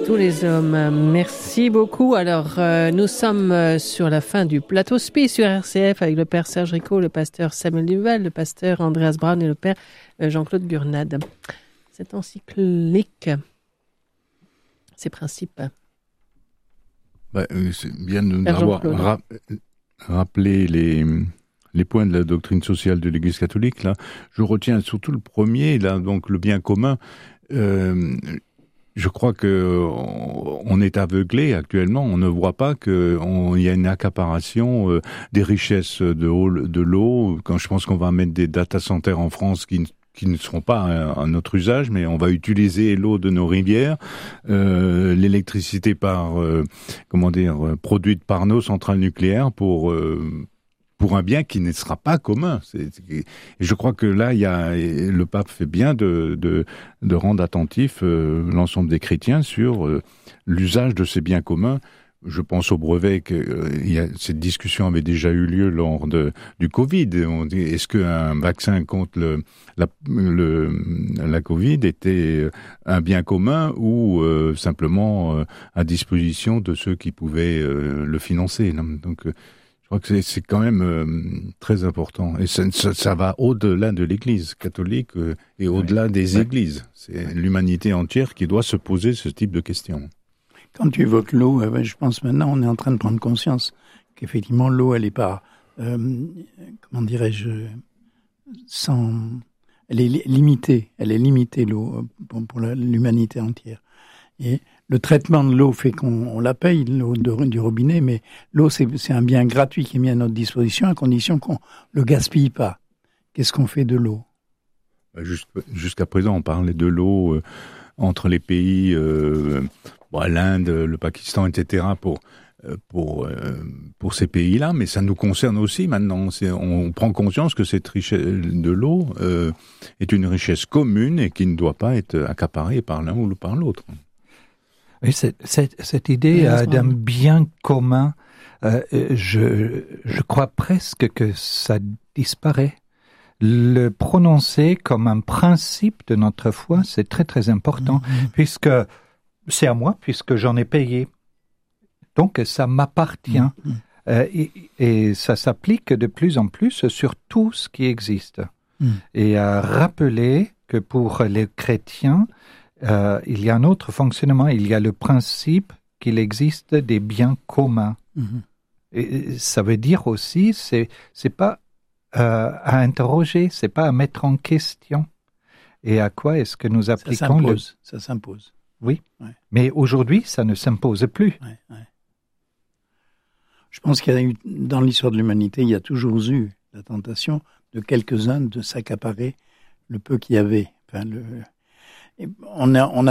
tous les hommes. Merci beaucoup. Alors, nous sommes sur la fin du plateau SPI sur RCF avec le père Serge Rico, le pasteur Samuel Duval, le pasteur Andreas Braun et le père Jean-Claude Gurnade. Cette encyclique, ces principes. C'est bien de nous avoir rappelé les points de la doctrine sociale de l'Église catholique. Là, je retiens surtout le premier, là, donc le bien commun. Je crois que on est aveuglé actuellement. On ne voit pas qu'il y a une accaparation des richesses de l'eau. Quand je pense qu'on va mettre des data centers en France qui ne seront pas à notre usage, mais on va utiliser l'eau de nos rivières, l'électricité produite par nos centrales nucléaires pour un bien qui ne sera pas commun. Et je crois que là, le pape fait bien de rendre attentif l'ensemble des chrétiens sur l'usage de ces biens communs. Je pense au brevet cette discussion avait déjà eu lieu lors du Covid. Est-ce qu'un vaccin contre la Covid était un bien commun ou simplement à disposition de ceux qui pouvaient le financer? Donc, je crois que c'est quand même très important. Et ça va au-delà de l'Église catholique et au-delà des églises. C'est l'humanité entière qui doit se poser ce type de questions. Quand tu évoques l'eau, je pense maintenant on est en train de prendre conscience qu'effectivement l'eau, elle est pas, comment dirais-je, elle est limitée. Elle est limitée l'eau pour l'humanité entière. Et le traitement de l'eau fait qu'on la paye, l'eau du robinet, mais l'eau, c'est un bien gratuit qui est mis à notre disposition à condition qu'on le gaspille pas. Qu'est-ce qu'on fait de l'eau? Jusqu'à présent, on parlait de l'eau entre les pays, l'Inde, le Pakistan, etc., pour ces pays-là, mais ça nous concerne aussi maintenant. On prend conscience que cette richesse de l'eau est une richesse commune et qui ne doit pas être accaparée par l'un ou par l'autre. Oui, cette idée d'un bien commun, je crois presque que ça disparaît. Le prononcer comme un principe de notre foi, c'est très très important, puisque c'est à moi, puisque j'en ai payé. Donc ça m'appartient. Et ça s'applique de plus en plus sur tout ce qui existe. Et à rappeler que pour les chrétiens, il y a un autre fonctionnement. Il y a le principe qu'il existe des biens communs. Et ça veut dire aussi, c'est pas à interroger, c'est pas à mettre en question. Et à quoi est-ce que nous appliquons Ça s'impose. Oui, mais aujourd'hui, ça ne s'impose plus. Je pense qu'il y a eu, dans l'histoire de l'humanité, il y a toujours eu la tentation de quelques-uns de s'accaparer le peu qu'il y avait. On a